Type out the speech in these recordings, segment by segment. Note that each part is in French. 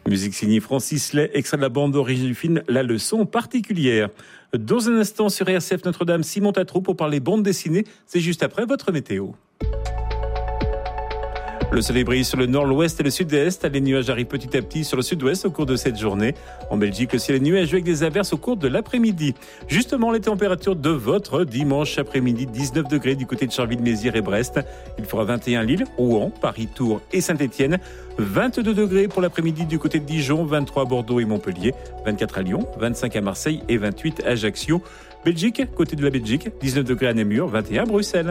Musique signée Francis Lay, extrait de la bande d'origine du film La Leçon particulière. Dans un instant sur RCF Notre-Dame, Simon Tatrou pour parler bande dessinée. C'est juste après votre météo. Le soleil brille sur le nord, l'ouest et le sud-est. Les nuages arrivent petit à petit sur le sud-ouest au cours de cette journée. En Belgique, le ciel est nuageux avec des averses au cours de l'après-midi. Justement, les températures de votre dimanche après-midi, 19 degrés du côté de Charleville-Mézières et Brest. Il fera 21 à Lille, Rouen, Paris, Tours et Saint-Étienne. 22 degrés pour l'après-midi du côté de Dijon, 23 à Bordeaux et Montpellier, 24 à Lyon, 25 à Marseille et 28 à Ajaccio. Belgique, côté de la Belgique, 19 degrés à Namur, 21 à Bruxelles.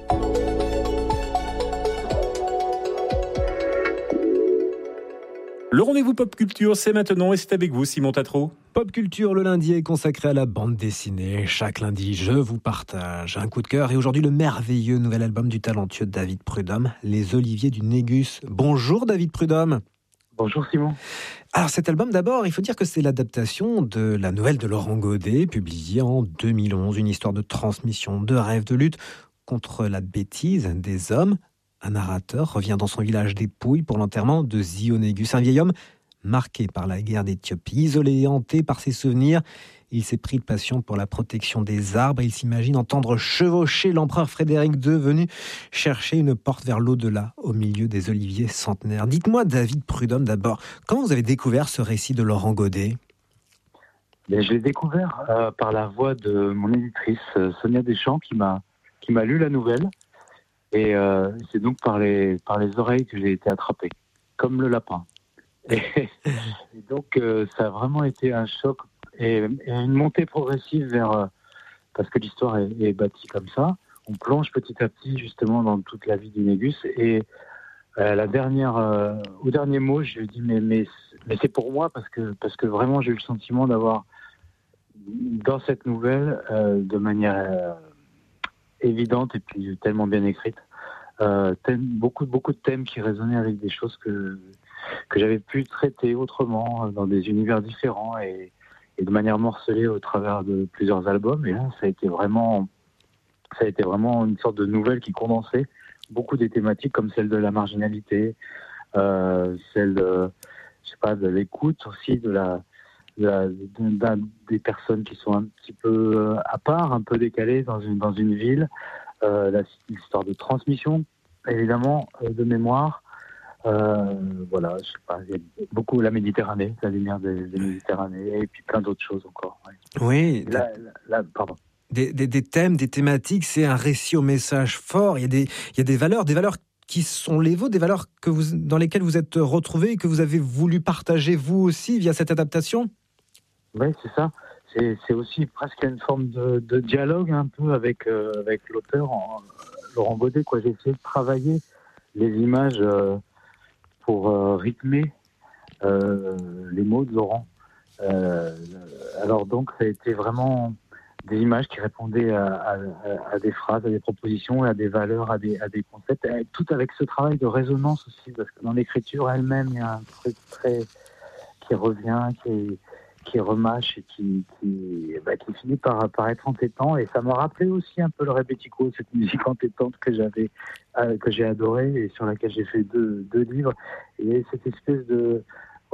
Le rendez-vous Pop Culture, c'est maintenant et c'est avec vous, Simon Tatrou. Pop Culture, le lundi est consacré à la bande dessinée. Chaque lundi, je vous partage un coup de cœur. Et aujourd'hui, le merveilleux nouvel album du talentueux David Prudhomme, Les Oliviers du Négus. Bonjour David Prudhomme. Bonjour Simon. Alors cet album, d'abord, il faut dire que c'est l'adaptation de la nouvelle de Laurent Godet, publiée en 2011. Une histoire de transmission, de rêve, de lutte contre la bêtise des hommes. Un narrateur revient dans son village des Pouilles pour l'enterrement de Zionégus, un vieil homme marqué par la guerre d'Éthiopie, isolé et hanté par ses souvenirs. Il s'est pris de passion pour la protection des arbres et il s'imagine entendre chevaucher l'empereur Frédéric II venu chercher une porte vers l'au-delà au milieu des oliviers centenaires. Dites-moi, David Prudhomme, d'abord, comment vous avez découvert ce récit de Laurent Godet ? Je l'ai découvert par la voix de mon éditrice, Sonia Deschamps, qui m'a lu la nouvelle. Et c'est donc par les oreilles que j'ai été attrapé, comme le lapin. Et donc ça a vraiment été un choc et une montée progressive vers... parce que l'histoire est bâtie comme ça. On plonge petit à petit justement dans toute la vie du Négus. Et au dernier mot, je lui ai dit mais c'est pour moi parce que vraiment j'ai eu le sentiment d'avoir dans cette nouvelle de manière... évidente et puis tellement bien écrite. Beaucoup de thèmes qui résonnaient avec des choses que j'avais pu traiter autrement dans des univers différents et de manière morcelée au travers de plusieurs albums. Et là, ça a été vraiment une sorte de nouvelle qui condensait beaucoup des thématiques comme celle de la marginalité, celle de l'écoute aussi, des personnes qui sont un petit peu à part, un peu décalées dans une ville, l'histoire de transmission, évidemment, de mémoire. Voilà, je sais pas, il y a beaucoup la Méditerranée, la lumière des Méditerranées, et puis plein d'autres choses encore. Ouais. Oui. Pardon. Des thèmes, des thématiques, c'est un récit au message fort. Il y a des valeurs qui sont les vôtres, des valeurs dans lesquelles vous êtes retrouvés et que vous avez voulu partager vous aussi via cette adaptation. Oui, c'est ça. C'est aussi presque une forme de dialogue un peu avec l'auteur, Laurent Godet. J'ai essayé de travailler les images pour rythmer les mots de Laurent. Alors donc, ça a été vraiment des images qui répondaient à des phrases, à des propositions, à des valeurs, à des concepts, tout avec ce travail de résonance aussi, parce que dans l'écriture elle-même, il y a un truc qui revient, qui remâche et qui finit par être entêtant. Et ça m'a rappelé aussi un peu le Rebetiko, cette musique entêtante que j'ai adorée et sur laquelle j'ai fait deux livres. Et cette espèce de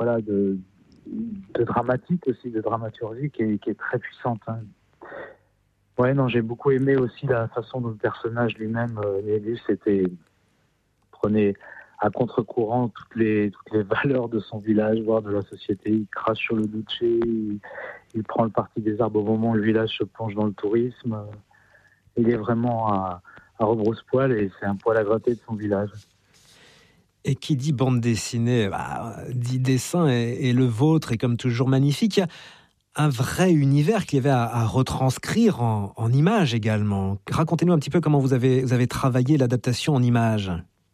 dramatique aussi, de dramaturgie qui est très puissante. Hein. Ouais, non, j'ai beaucoup aimé aussi la façon dont le personnage lui-même, Négus, prenait à contre-courant toutes les valeurs de son village, voire de la société. Il crache sur le Duché, il prend le parti des arbres au moment où le village se plonge dans le tourisme. Il est vraiment à rebrousse-poil et c'est un poil à gratter de son village. Et qui dit bande dessinée, dit dessin et le vôtre est comme toujours magnifique. Il y a un vrai univers qu'il y avait à retranscrire en images également. Racontez-nous un petit peu comment vous avez travaillé l'adaptation en images.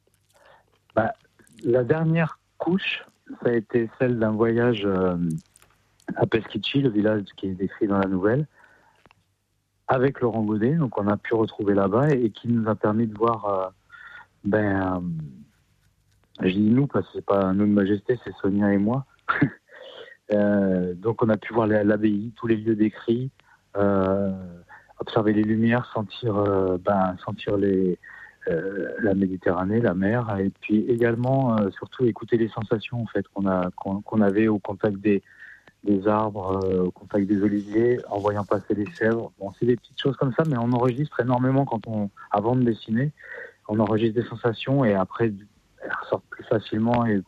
La dernière couche, ça a été celle d'un voyage à Peschici, le village qui est décrit dans la nouvelle, avec Laurent Godet. Donc on a pu retrouver là-bas et qui nous a permis de voir, je dis nous parce que c'est pas un nous de majesté, c'est Sonia et moi. Donc on a pu voir l'abbaye, tous les lieux décrits, observer les lumières, sentir la Méditerranée, la mer, et puis également surtout écouter les sensations en fait qu'on avait au contact des arbres, au contact des oliviers, en voyant passer les chèvres. Bon, c'est des petites choses comme ça, mais on enregistre énormément avant de dessiner. On enregistre des sensations et après elles ressortent plus facilement et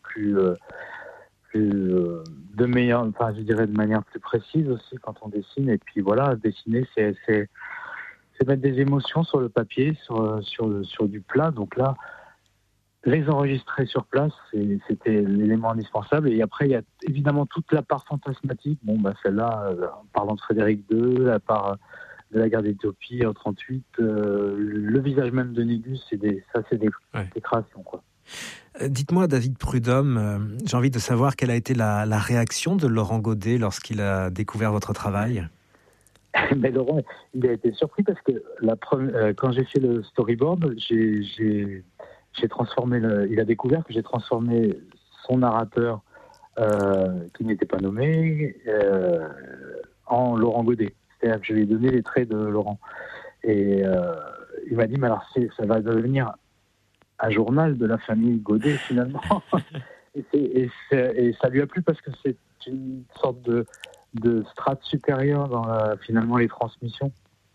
de manière plus précise aussi quand on dessine. Et puis voilà, dessiner, c'est mettre des émotions sur le papier, sur du plat. Donc là, les enregistrer sur place, c'était l'élément indispensable. Et après, il y a évidemment toute la part fantasmatique. Bon, celle-là, en parlant de Frédéric II, la part de la guerre d'Éthiopie en 1938, le visage même de Négus, c'est des créations, quoi. Dites-moi, David Prudhomme, j'ai envie de savoir quelle a été la réaction de Laurent Godet lorsqu'il a découvert votre travail. Mais Laurent, il a été surpris parce que quand j'ai fait le storyboard, j'ai transformé il a découvert que j'ai transformé son narrateur, qui n'était pas nommé, en Laurent Godet. C'est-à-dire que je lui ai donné les traits de Laurent. Et il m'a dit, mais alors ça va devenir un journal de la famille Godet finalement. et ça lui a plu parce que c'est une sorte de strate supérieure dans finalement les transmissions.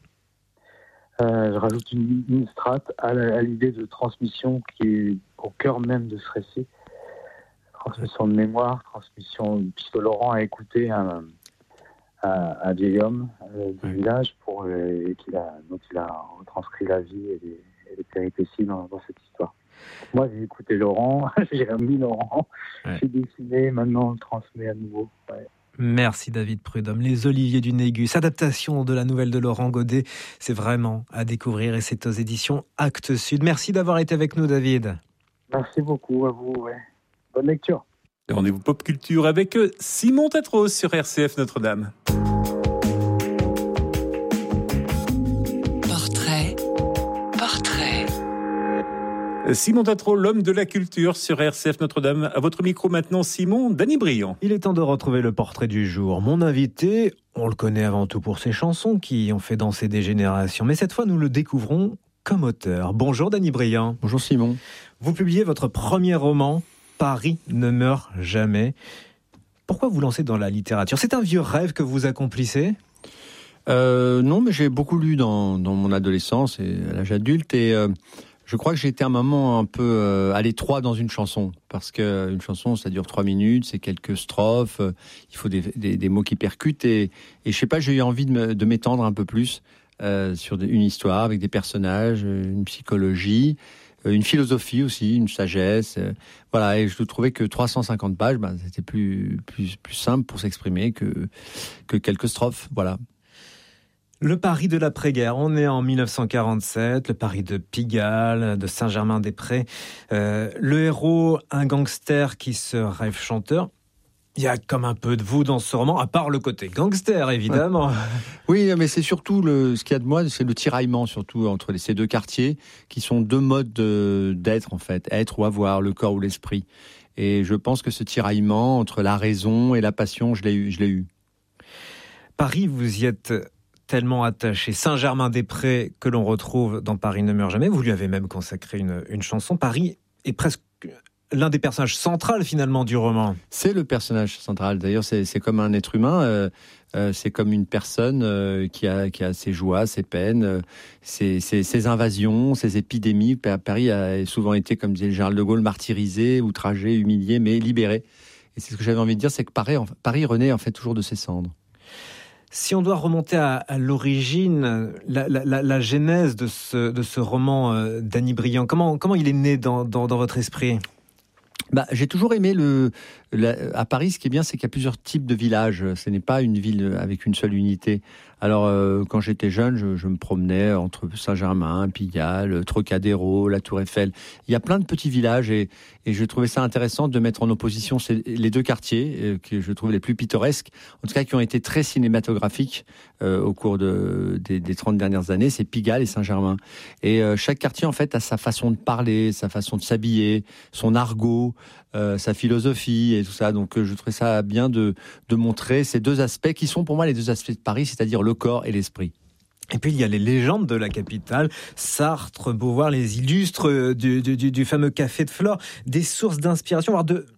Je rajoute une strate à l'idée de transmission qui est au cœur même de ce récit. Transmission de mémoire, puisque Laurent a écouté un vieil homme du village dont il a retranscrit la vie et les péripéties dans cette histoire. Moi, j'ai écouté Laurent, j'ai remis Laurent, j'ai dessiné, maintenant on le transmet à nouveau. Ouais. Merci David Prudhomme. Les Oliviers du Négus, adaptation de la nouvelle de Laurent Godet, c'est vraiment à découvrir et c'est aux éditions Actes Sud. Merci d'avoir été avec nous, David. Merci beaucoup à vous. Ouais. Bonne lecture. Rendez-vous Pop Culture avec Simon Tatros sur RCF Notre-Dame. Simon Tatros, l'homme de la culture sur RCF Notre-Dame. À votre micro maintenant, Simon, Danny Briand. Il est temps de retrouver le portrait du jour. Mon invité, on le connaît avant tout pour ses chansons qui ont fait danser des générations. Mais cette fois, nous le découvrons comme auteur. Bonjour Danny Briand. Bonjour Simon. Vous publiez votre premier roman, Paris ne meurt jamais. Pourquoi vous lancez dans la littérature ? C'est un vieux rêve que vous accomplissez ? Non, mais j'ai beaucoup lu dans mon adolescence et à l'âge adulte et je crois que j'ai été un moment un peu à l'étroit dans une chanson, parce qu'une chanson, ça dure 3 minutes, c'est quelques strophes, il faut des mots qui percutent, et je sais pas, j'ai eu envie de m'étendre un peu plus sur une histoire avec des personnages, une psychologie, une philosophie aussi, une sagesse, voilà, et je trouvais que 350 pages, c'était plus simple pour s'exprimer que quelques strophes, voilà. Le Paris de l'après-guerre, on est en 1947, le Paris de Pigalle, de Saint-Germain-des-Prés. Le héros, un gangster qui se rêve chanteur. Il y a comme un peu de vous dans ce roman, à part le côté gangster, évidemment. Ouais. Oui, mais c'est surtout ce qu'il y a de moi, c'est le tiraillement, surtout entre ces deux quartiers, qui sont deux modes d'être, en fait. Être ou avoir, le corps ou l'esprit. Et je pense que ce tiraillement entre la raison et la passion, je l'ai eu. Paris, vous y êtes tellement attaché. Saint-Germain-des-Prés, que l'on retrouve dans Paris ne meurt jamais. Vous lui avez même consacré une chanson. Paris est presque l'un des personnages centraux, finalement, du roman. C'est le personnage central. D'ailleurs, c'est comme un être humain. C'est comme une personne qui a ses joies, ses peines, ses invasions, ses épidémies. Paris a souvent été, comme disait Charles de Gaulle, martyrisé, outragé, humilié, mais libéré. Et c'est ce que j'avais envie de dire, c'est que Paris renaît en fait toujours de ses cendres. Si on doit remonter à l'origine, la genèse de ce roman, Danny Briand, comment il est né dans votre esprit ? J'ai toujours aimé à Paris, ce qui est bien, c'est qu'il y a plusieurs types de villages. Ce n'est pas une ville avec une seule unité. Alors, quand j'étais jeune, je me promenais entre Saint-Germain, Pigalle, Trocadéro, la Tour Eiffel. Il y a plein de petits villages et je trouvais ça intéressant de mettre en opposition les deux quartiers que je trouve les plus pittoresques, en tout cas qui ont été très cinématographiques au cours des 30 dernières années. C'est Pigalle et Saint-Germain. Et chaque quartier, en fait, a sa façon de parler, sa façon de s'habiller, son argot, sa philosophie et tout ça. Donc je trouvais ça bien de montrer ces deux aspects qui sont pour moi les deux aspects de Paris, c'est-à-dire le corps et l'esprit. Et puis il y a les légendes de la capitale, Sartre, Beauvoir, les illustres du fameux Café de Flore, des sources d'inspiration, voire de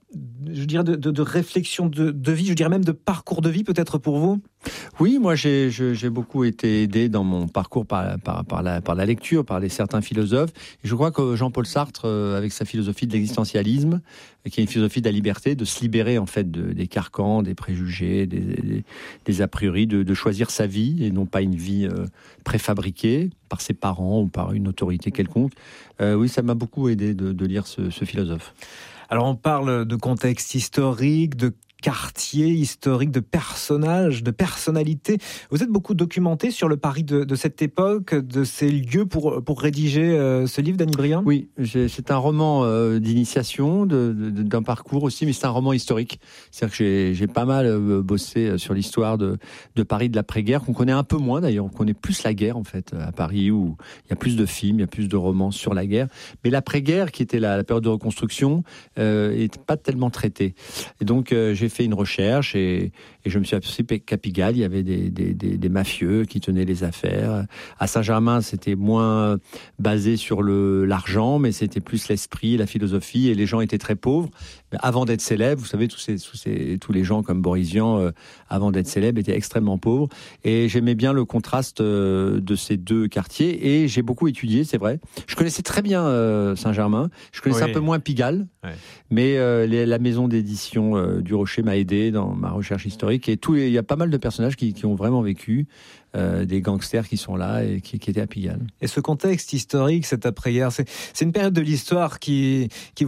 réflexion de vie, je dirais même de parcours de vie peut-être pour vous. Oui, moi j'ai beaucoup été aidé dans mon parcours par la lecture, par certains philosophes. Et je crois que Jean-Paul Sartre, avec sa philosophie de l'existentialisme, qui est une philosophie de la liberté, de se libérer en fait des carcans, des préjugés, des a priori, de choisir sa vie et non pas une vie préfabriquée par ses parents ou par une autorité quelconque. Oui, ça m'a beaucoup aidé de lire ce philosophe. Alors on parle de contexte historique, de quartier historique, de personnages, de personnalités. Vous êtes beaucoup documenté sur le Paris de cette époque, de ces lieux pour rédiger ce livre, Dany Briand ? Oui, c'est un roman d'initiation, d'un parcours aussi, mais c'est un roman historique. C'est-à-dire que j'ai pas mal bossé sur l'histoire de Paris de l'après-guerre, qu'on connaît un peu moins d'ailleurs. On connaît plus la guerre en fait à Paris, où il y a plus de films, il y a plus de romans sur la guerre. Mais l'après-guerre, qui était la période de reconstruction, n'est pas tellement traitée. Et donc j'ai fait une recherche et je me suis aperçu qu'à Pigalle, il y avait des mafieux qui tenaient les affaires. À Saint-Germain, c'était moins basé sur l'argent, mais c'était plus l'esprit, la philosophie, et les gens étaient très pauvres. Mais avant d'être célèbres, vous savez, tous les gens comme Boris Vian, avant d'être célèbres, étaient extrêmement pauvres. Et j'aimais bien le contraste de ces deux quartiers, et j'ai beaucoup étudié, c'est vrai. Je connaissais très bien Saint-Germain, je connaissais un peu moins Pigalle, mais la maison d'édition du Rocher m'a aidé dans ma recherche historique, et il y a pas mal de personnages qui ont vraiment vécu, des gangsters qui sont là et qui étaient à Pigalle. Et ce contexte historique, cette après-guerre, c'est une période de l'histoire qui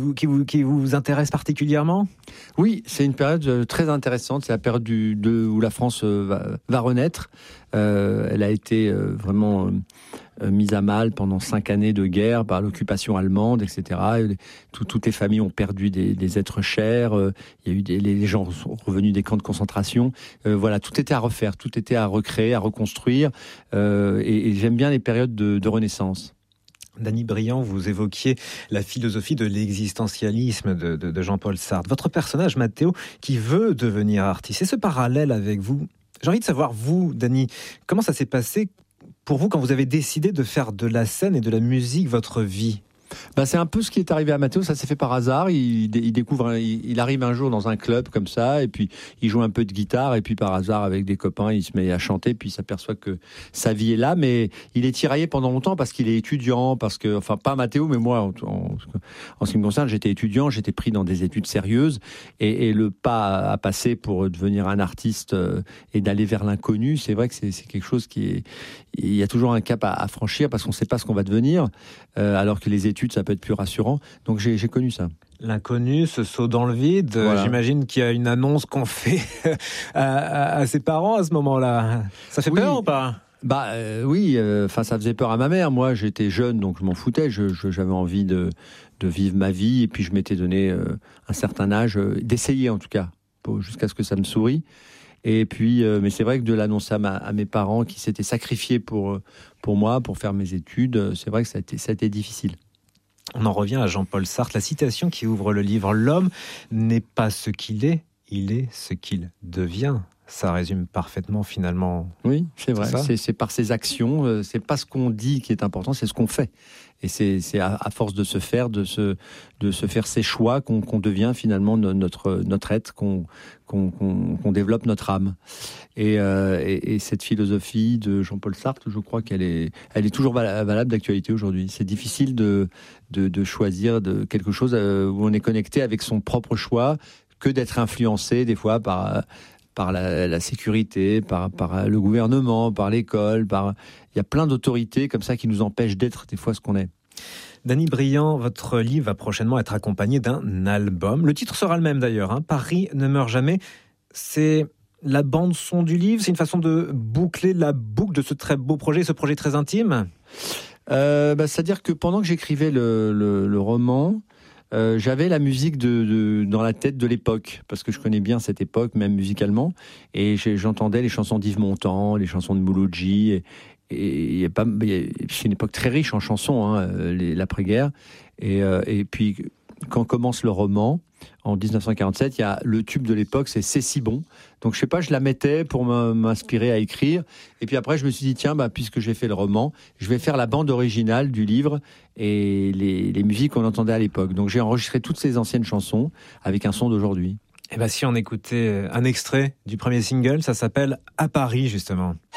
vous intéresse particulièrement ? Oui, c'est une période très intéressante. C'est la période où la France va renaître. Elle a été vraiment mise à mal pendant 5 années de guerre par l'occupation allemande, etc. Toutes les familles ont perdu des êtres chers. Il y a eu les gens sont revenus des camps de concentration. Voilà, tout était à refaire, tout était à recréer, à reconstruire. Et j'aime bien les périodes de renaissance. Dany Briand, vous évoquiez la philosophie de l'existentialisme de Jean-Paul Sartre. Votre personnage, Mathéo, qui veut devenir artiste, c'est ce parallèle avec vous. J'ai envie de savoir, vous, Dany, comment ça s'est passé pour vous quand vous avez décidé de faire de la scène et de la musique votre vie ? C'est un peu ce qui est arrivé à Mathéo, ça s'est fait par hasard. Il arrive un jour dans un club comme ça, et puis il joue un peu de guitare, et puis par hasard avec des copains, il se met à chanter, puis il s'aperçoit que sa vie est là, mais il est tiraillé pendant longtemps parce qu'il est étudiant, enfin pas Mathéo, mais moi, en ce qui me concerne, j'étais étudiant, j'étais pris dans des études sérieuses, et le pas à passer pour devenir un artiste et d'aller vers l'inconnu, c'est vrai que c'est quelque chose il y a toujours un cap à franchir parce qu'on ne sait pas ce qu'on va devenir, alors que les études, ça peut être plus rassurant. Donc j'ai connu ça. L'inconnu, ce saut dans le vide. Voilà. J'imagine qu'il y a une annonce qu'on fait à ses parents à ce moment-là. Ça fait peur ou pas ? Oui, ça faisait peur à ma mère. Moi, j'étais jeune, donc je m'en foutais. J'avais envie de vivre ma vie, et puis je m'étais donné un certain âge, d'essayer en tout cas, jusqu'à ce que ça me sourie. Et puis, mais c'est vrai que de l'annoncer à mes parents qui s'étaient sacrifiés pour moi, pour faire mes études, c'est vrai que ça a été difficile. On en revient à Jean-Paul Sartre, la citation qui ouvre le livre « L'homme n'est pas ce qu'il est, il est ce qu'il devient ». Ça résume parfaitement finalement. Oui, c'est vrai. C'est par ses actions, c'est pas ce qu'on dit qui est important, c'est ce qu'on fait. Et c'est à force de se faire ses choix qu'on devient finalement notre être, qu'on développe notre âme. Et cette philosophie de Jean-Paul Sartre, je crois qu'elle est toujours valable d'actualité aujourd'hui. C'est difficile de choisir quelque chose où on est connecté avec son propre choix, que d'être influencé des fois par la sécurité, par le gouvernement, par l'école, il y a plein d'autorités comme ça qui nous empêchent d'être des fois ce qu'on est. Dany Briand, votre livre va prochainement être accompagné d'un album. Le titre sera le même d'ailleurs, Paris ne meurt jamais. C'est la bande-son du livre, c'est une façon de boucler la boucle de ce très beau projet, ce projet très intime. C'est-à-dire que pendant que j'écrivais le roman, j'avais la musique dans la tête de l'époque, parce que je connais bien cette époque, même musicalement, et j'entendais les chansons d'Yves Montand, les chansons de Mouloudji, et c'est une époque très riche en chansons, l'après-guerre, et puis quand commence le roman, en 1947, il y a le tube de l'époque, c'est si bon. Donc je sais pas, je la mettais pour m'inspirer à écrire. Et puis après, je me suis dit, tiens, puisque j'ai fait le roman, je vais faire la bande originale du livre et les musiques qu'on entendait à l'époque. Donc j'ai enregistré toutes ces anciennes chansons avec un son d'aujourd'hui. Et si on écoutait un extrait du premier single, ça s'appelle À Paris, justement.